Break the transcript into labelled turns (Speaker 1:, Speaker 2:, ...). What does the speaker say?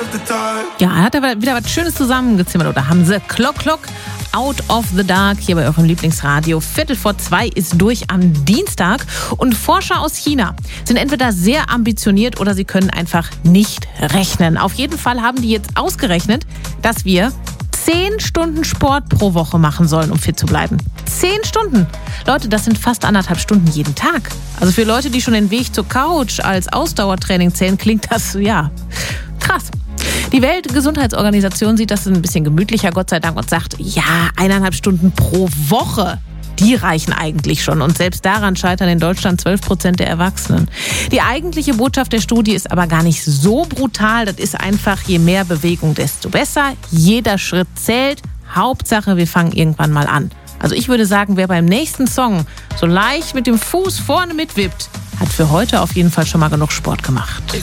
Speaker 1: Ja, hat er wieder was Schönes zusammengezimmert, oder haben sie? Clock, Out of the Dark, hier bei eurem Lieblingsradio. 1:45 ist durch am Dienstag. Und Forscher aus China sind entweder sehr ambitioniert oder sie können einfach nicht rechnen. Auf jeden Fall haben die jetzt ausgerechnet, dass wir 10 Stunden Sport pro Woche machen sollen, um fit zu bleiben. 10 Stunden. Leute, das sind fast 1,5 Stunden jeden Tag. Also für Leute, die schon den Weg zur Couch als Ausdauertraining zählen, klingt das, ja, krass. Die Weltgesundheitsorganisation sieht das ein bisschen gemütlicher, Gott sei Dank, und sagt, ja, 1,5 Stunden pro Woche, die reichen eigentlich schon. Und selbst daran scheitern in Deutschland 12% der Erwachsenen. Die eigentliche Botschaft der Studie ist aber gar nicht so brutal. Das ist einfach, je mehr Bewegung, desto besser. Jeder Schritt zählt. Hauptsache, wir fangen irgendwann mal an. Also ich würde sagen, wer beim nächsten Song so leicht mit dem Fuß vorne mitwippt, hat für heute auf jeden Fall schon mal genug Sport gemacht.